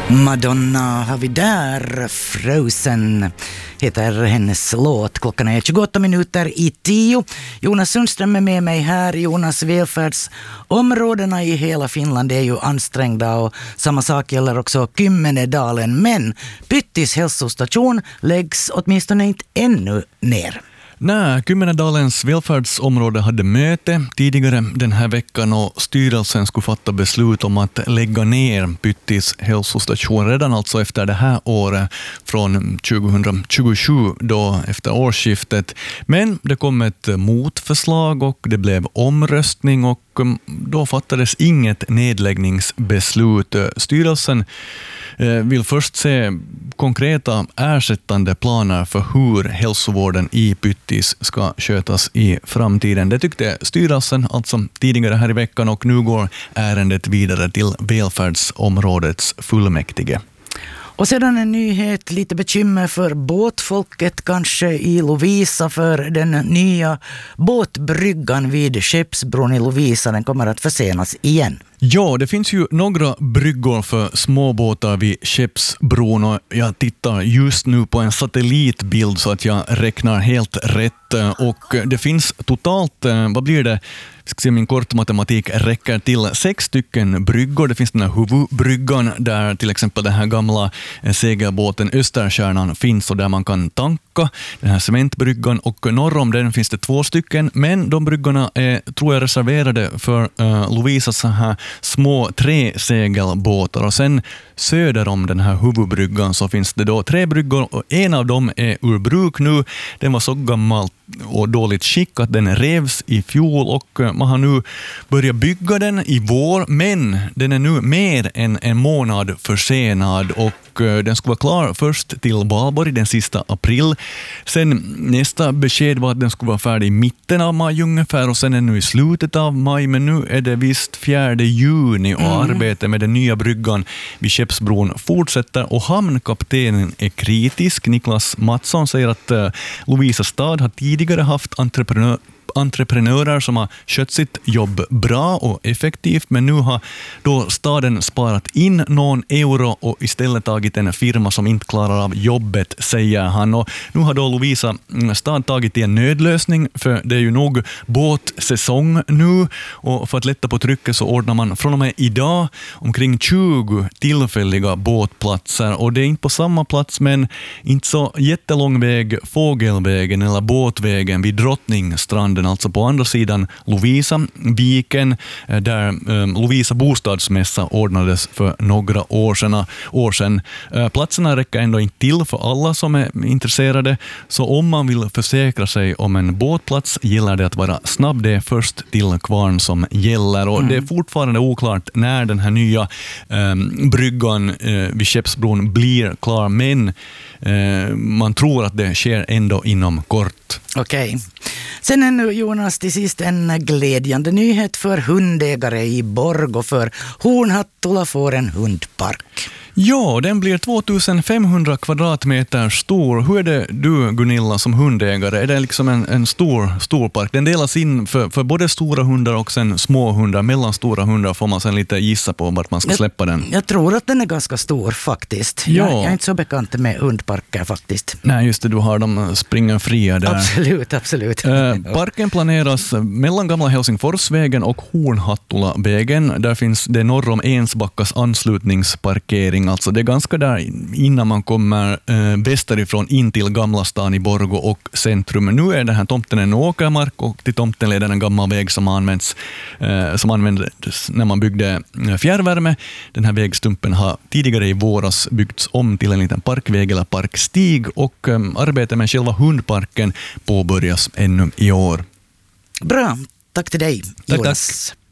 Madonna har vi där, Frozen heter hennes låt. Klockan är 8:28. Jonas Sundström är med mig här. Jonas, välfärdsområdena i hela Finland är ju ansträngda och samma sak gäller också Kymmenedalen. Men Pyttis hälsostation läggs åtminstone inte ännu ner. Nej, Kymmenedalens välfärdsområde hade möte tidigare den här veckan och styrelsen skulle fatta beslut om att lägga ner Pyttis hälsostation redan alltså efter det här året från 2027 då efter årsskiftet. Men det kom ett motförslag och det blev omröstning och då fattades inget nedläggningsbeslut. Styrelsen vill först se konkreta ersättande planer för hur hälsovården i Pyttis ska skötas i framtiden. Det tyckte styrelsen alltså tidigare här i veckan och nu går ärendet vidare till välfärdsområdets fullmäktige. Och sedan en nyhet, lite bekymmer för båtfolket kanske i Lovisa för den nya båtbryggan vid Skeppsbron i Lovisa, den kommer att försenas igen. Ja, det finns ju några bryggor för småbåtar vid Skeppsbron och jag tittar just nu på en satellitbild så att jag räknar helt rätt och det finns totalt, vad blir det? Ska se, min kortmatematik räcker till 6 stycken bryggor. Det finns den här huvudbryggan där till exempel den här gamla segelbåten Österstjärnan finns och där man kan tanka den här cementbryggan och norr om den finns det 2 stycken men de bryggorna är, tror jag, reserverade för Lovisas så här små 3 segelbåtar och sen söder om den här huvudbryggan så finns det då 3 bryggor och en av dem är ur bruk nu. Den var så gammal och dåligt skick att den revs i fjol och man har nu börjat bygga den i vår men den är nu mer än en månad försenad och den ska vara klar först till Valborg den sista april. Sen nästa besked var att den skulle vara färdig i mitten av maj ungefär och sen är nu i slutet av maj men nu är det visst 4 juni och arbetet med den nya bryggan vid Skeppsbron fortsätter och hamnkaptenen är kritisk. Niklas Mattsson säger att Lovisa stad har tidigare haft entreprenörer som har skött sitt jobb bra och effektivt men nu har då staden sparat in någon euro och istället tagit en firma som inte klarar av jobbet, säger han. Och nu har då Lovisa stad tagit i en nödlösning för det är ju nog båtsäsong nu och för att lätta på trycket så ordnar man från och med idag omkring 20 tillfälliga båtplatser och det är inte på samma plats men inte så jättelång väg, Fågelvägen eller båtvägen vid Drottningstranden, alltså på andra sidan Lovisa, viken där Lovisa bostadsmässa ordnades för några år sedan. Platserna räcker ändå inte till för alla som är intresserade så om man vill försäkra sig om en båtplats gäller det att vara snabb, det är först till kvarn som gäller och det är fortfarande oklart när den här nya bryggan vid Skeppsbron blir klar men man tror att det sker ändå inom kort. Okej. Sen ännu, Jonas, till sist en glädjande nyhet för hundägare i Borgå för Hornhattula får en hundpark. Ja, den blir 2500 kvadratmeter stor. Hur är det du, Gunilla, som hundägare? Är det liksom en stor park? Den delas in för både stora hundar och sen små hundar. Mellan stora hundar får man sen lite gissa på vart man ska släppa den. Jag tror att den är ganska stor faktiskt. Ja. Jag är inte så bekant med hundparker faktiskt. Nej, just det, du har dem springa fria där. Absolut. Parken planeras mellan Gamla Helsingforsvägen och Hornhattulavägen. Där finns det norr om Ensbackas anslutningsparkering. Alltså det är ganska där innan man kommer västerifrån in till Gamla stan i Borgå och centrum. Nu är den här tomten en åkermark och till tomten leder en gammal väg som användes när man byggde fjärrvärme. Den här vägstumpen har tidigare i våras byggts om till en liten parkväg eller parkstig och arbetet med själva hundparken påbörjas ännu i år. Bra, tack till dig, Jonas. Tack.